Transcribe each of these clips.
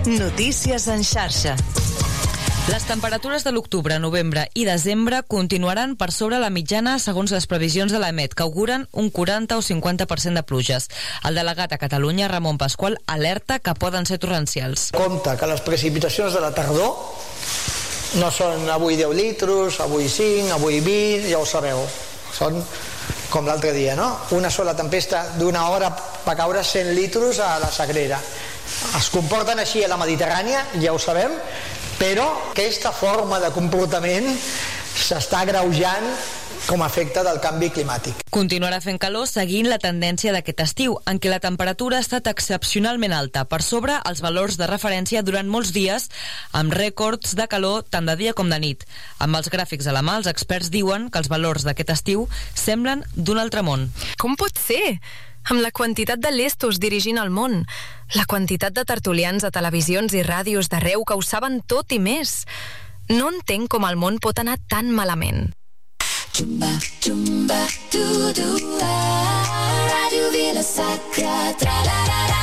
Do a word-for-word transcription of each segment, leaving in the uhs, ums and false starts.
Notícies en xarxa. Les temperatures de l'octubre, novembre i desembre continuaran per sobre la mitjana segons les previsions de l'EMET, que auguren un quaranta o cinquanta per cent de pluges. El delegat a Catalunya, Ramon Pasqual, alerta que poden ser torrencials. Compte que les precipitacions de la tardor no són avui deu litres, avui cinc, avui vint, ja ho sabeu. Són com l'altre dia, no? Una sola tempesta d'una hora va caure cent litres a la Sagrera. Es comporten així a la Mediterrània, ja ho sabem, però aquesta forma de comportament s'està agreujant com a efecte del canvi climàtic. Continuarà fent calor seguint la tendència d'aquest estiu, en què la temperatura ha estat excepcionalment alta, per sobre els valors de referència durant molts dies, amb rècords de calor tant de dia com de nit. Amb els gràfics a la mà, els experts diuen que els valors d'aquest estiu semblen d'un altre món. Com pot ser? Amb la quantitat de lestos dirigint el món, la quantitat de tertulians a televisions i ràdios d'arreu que ho saben tot i més. No entenc com el món pot anar tan malament. Xumba, xumba, du, du, ah, Ràdio Vila-sacra, tra-la-la-la.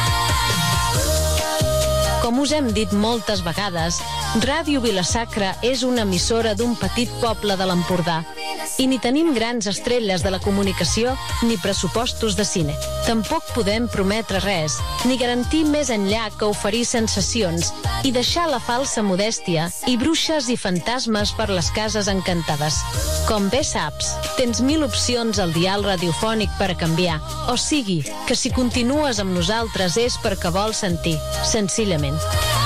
Com us hem dit moltes vegades, Ràdio Vila-sacra és una emissora d'un petit poble de l'Empordà i ni tenim grans estrelles de la comunicació ni pressupostos de cine. Tampoc podem prometre res, ni garantir més enllà que oferir sensacions i deixar la falsa modèstia i bruixes i fantasmes per les cases encantades. Com bé saps, tens mil opcions al dial radiofònic per a canviar, o sigui, que si continues amb nosaltres és perquè vols sentir, senzillament.